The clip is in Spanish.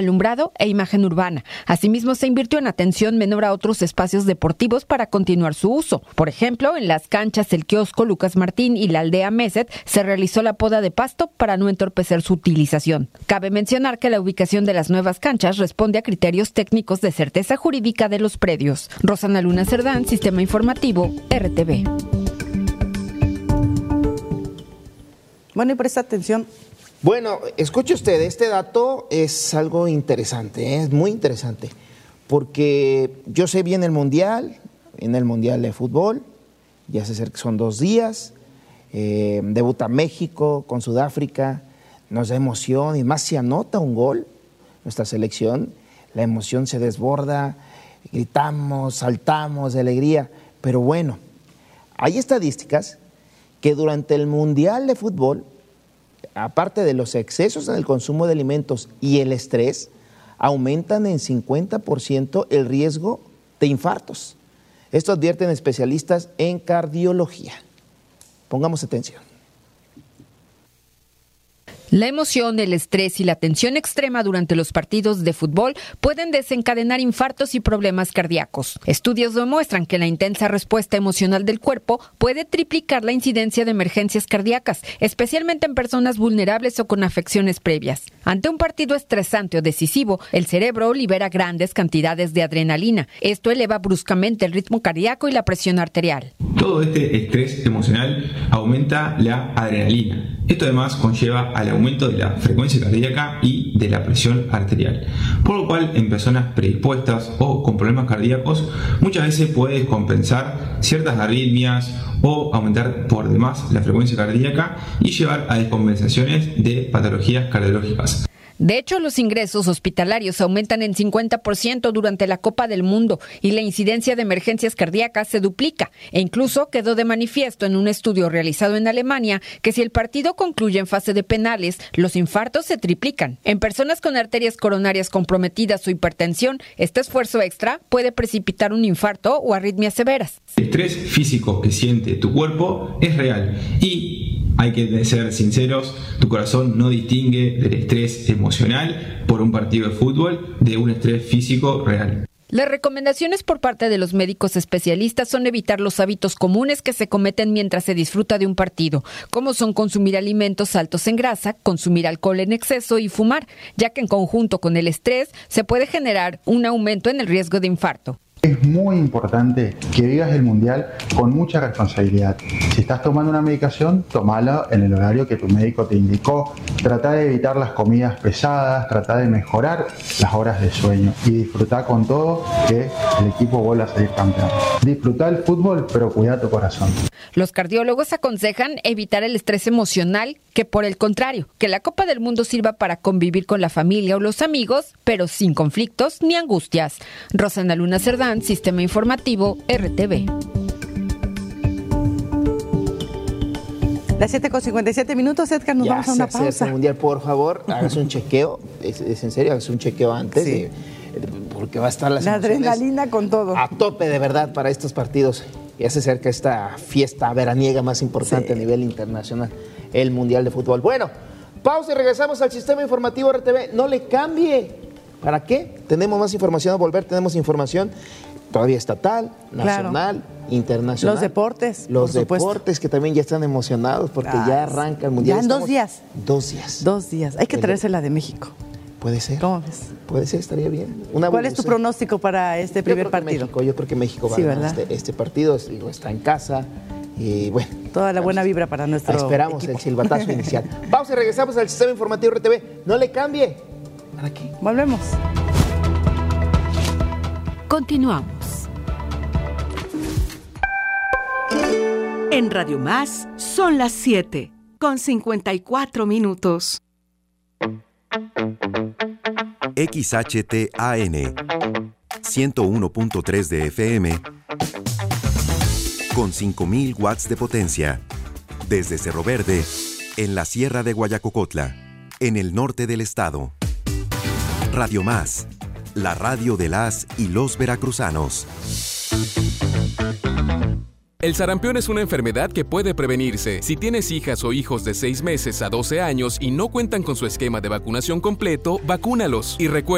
alumbrado e imagen urbana. Asimismo, se invirtió en atención menor a otros espacios deportivos para continuar su uso. Por ejemplo, en las canchas El Kiosco Lucas Martín y la Aldea Meset se realizó la poda de pasto para no entorpecer su utilización. Cabe mencionar que la ubicación de las nuevas canchas responde a criterios técnicos de certeza jurídica de los predios. Rosana Luna Cerdán, Sistema Informativo, RTV. Bueno, y presta atención. Bueno, escuche usted, este dato es algo interesante, es muy interesante, porque yo sé bien el Mundial de fútbol, ya se acerca, son 2 días, debuta México con Sudáfrica, nos da emoción, y más si anota un gol, nuestra selección, la emoción se desborda, gritamos, saltamos de alegría, pero bueno, hay estadísticas que durante el Mundial de fútbol, aparte de los excesos en el consumo de alimentos y el estrés, aumentan en 50% el riesgo de infartos. Esto advierten especialistas en cardiología. Pongamos atención. La emoción, el estrés y la tensión extrema durante los partidos de fútbol pueden desencadenar infartos y problemas cardíacos. Estudios demuestran que la intensa respuesta emocional del cuerpo puede triplicar la incidencia de emergencias cardíacas, especialmente en personas vulnerables o con afecciones previas. Ante un partido estresante o decisivo, el cerebro libera grandes cantidades de adrenalina. Esto eleva bruscamente el ritmo cardíaco y la presión arterial. Todo este estrés emocional aumenta la adrenalina. Esto además conlleva al aumento de la frecuencia cardíaca y de la presión arterial, por lo cual en personas predispuestas o con problemas cardíacos muchas veces puede compensar ciertas arritmias o aumentar por demás la frecuencia cardíaca y llevar a descompensaciones de patologías cardiológicas. De hecho, los ingresos hospitalarios aumentan en 50% durante la Copa del Mundo y la incidencia de emergencias cardíacas se duplica. E incluso quedó de manifiesto en un estudio realizado en Alemania que si el partido concluye en fase de penales, los infartos se triplican. En personas con arterias coronarias comprometidas o hipertensión, este esfuerzo extra puede precipitar un infarto o arritmias severas. El estrés físico que siente tu cuerpo es real y hay que ser sinceros, tu corazón no distingue del estrés emocional por un partido de fútbol de un estrés físico real. Las recomendaciones por parte de los médicos especialistas son evitar los hábitos comunes que se cometen mientras se disfruta de un partido, como son consumir alimentos altos en grasa, consumir alcohol en exceso y fumar, ya que en conjunto con el estrés se puede generar un aumento en el riesgo de infarto. Es muy importante que vivas el Mundial con mucha responsabilidad. Si estás tomando una medicación, tómala en el horario que tu médico te indicó. Trata de evitar las comidas pesadas, trata de mejorar las horas de sueño y disfrutar con todo que el equipo vuelva a salir campeón. Disfruta el fútbol, pero cuida tu corazón. Los cardiólogos aconsejan evitar el estrés emocional, que por el contrario, que la Copa del Mundo sirva para convivir con la familia o los amigos, pero sin conflictos ni angustias. Rosana Luna Cerdán, Sistema Informativo, RTV. Las 7:57, Edgar, nos vamos a una pausa. Ya se acerca el Mundial, por favor, hágase un chequeo, es en serio, hágase un chequeo antes, sí, porque va a estar la adrenalina con todo. A tope de verdad para estos partidos. Ya se acerca esta fiesta veraniega más importante, sí, a nivel internacional, el Mundial de Fútbol. Bueno, pausa y regresamos al Sistema Informativo RTV. No le cambie. ¿Para qué? Tenemos más información a volver, tenemos información todavía estatal, nacional, internacional. Los deportes. Los deportes que también ya están emocionados porque ya arranca el Mundial. Ya en 2 días. 2 días. 2 días. Hay que traerse la de México. Puede ser. ¿Cómo ves? Puede ser, estaría bien. ¿Cuál es tu pronóstico para este primer partido? Yo creo que México va a ganar este partido. Está en casa. Y bueno. Toda la buena vibra para nuestro Esperamos equipo. El silbatazo inicial. Vamos y regresamos al Sistema Informativo RTV. No le cambie. ¿Para qué? Volvemos. Continuamos. En Radio Más son las 7:54. XHTAN 101.3 de FM con 5,000 watts de potencia. Desde Cerro Verde, en la Sierra de Guayacocotla, en el norte del estado. Radio Más, la radio de las y los veracruzanos. El sarampión es una enfermedad que puede prevenirse. Si tienes hijas o hijos de 6 meses a 12 años y no cuentan con su esquema de vacunación completo, vacúnalos. Y recuerda